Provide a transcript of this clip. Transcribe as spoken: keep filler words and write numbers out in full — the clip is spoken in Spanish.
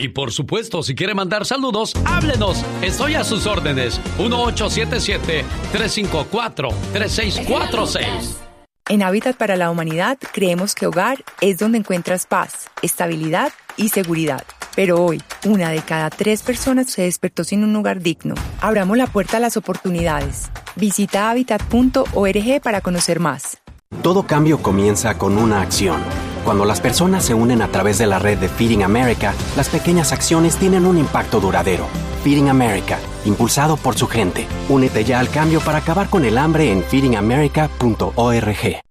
Y por supuesto, si quiere mandar saludos, háblenos. Estoy a sus órdenes. uno ocho siete siete, tres cinco cuatro, tres seis cuatro seis. En Hábitat para la Humanidad creemos que hogar es donde encuentras paz, estabilidad y seguridad. Pero hoy, una de cada tres personas se despertó sin un hogar digno. Abramos la puerta a las oportunidades. Visita hábitat punto org para conocer más. Todo cambio comienza con una acción. Cuando las personas se unen a través de la red de Feeding America, las pequeñas acciones tienen un impacto duradero. Feeding America, impulsado por su gente. Únete ya al cambio para acabar con el hambre en feeding america punto org.